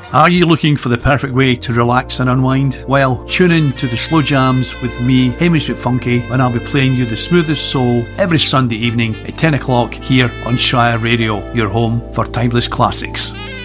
Are you looking for the perfect way to relax and unwind? Well, tune in to the Slow Jams with me, Hamish McFunky, and I'll be playing you the smoothest soul every Sunday evening at 10 o'clock here on Shire Radio, your home for timeless classics.